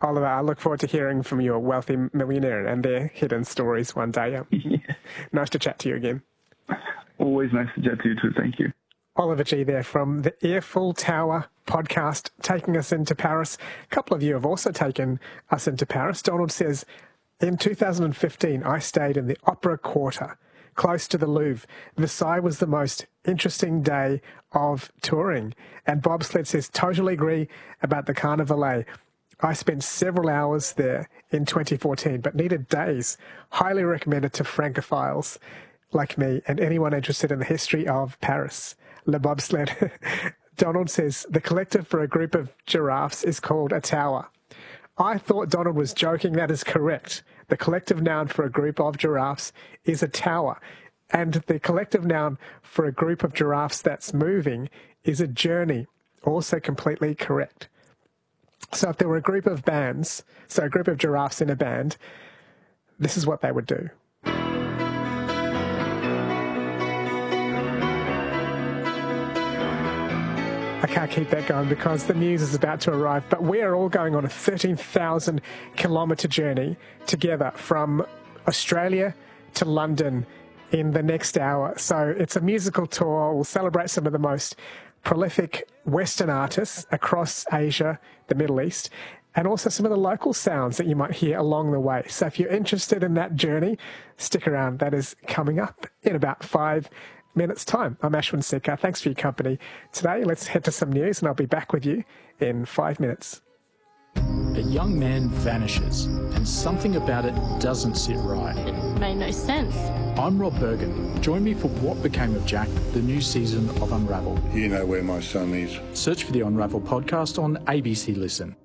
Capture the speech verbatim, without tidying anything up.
Oliver, I look forward to hearing from your wealthy millionaire and their hidden stories one day. Yeah. Nice to chat to you again. Always nice to chat to you too. Thank you. Oliver Gee there from the Eiffel Tower podcast, taking us into Paris. A couple of you have also taken us into Paris. Donald says, in two thousand fifteen, I stayed in the Opera Quarter, close to the Louvre. Versailles was the most interesting day of touring. And Bobsled says, totally agree about the Carnavalet. I spent several hours there in twenty fourteen, but needed days. Highly recommended to Francophiles like me and anyone interested in the history of Paris. Le Bobsled. Donald says, the collective for a group of giraffes is called a tower. I thought Donald was joking. That is correct. The collective noun for a group of giraffes is a tower. And the collective noun for a group of giraffes that's moving is a journey. Also completely correct. So if there were a group of bands, so a group of giraffes in a band, this is what they would do. I can't keep that going because the news is about to arrive, but we are all going on a thirteen thousand kilometre journey together from Australia to London in the next hour. So it's a musical tour. We'll celebrate some of the most prolific Western artists across Asia, the Middle East, and also some of the local sounds that you might hear along the way. So if you're interested in that journey, stick around. That is coming up in about five minutes time. I'm Ashwin Sekhar. Thanks for your company today. Let's head to some news and I'll be back with you in five minutes. A young man vanishes and something about it doesn't sit right. It made no sense. I'm Rob Bergen. Join me for What Became of Jack, the new season of Unravel. You know where my son is. Search for the Unravel podcast on A B C Listen.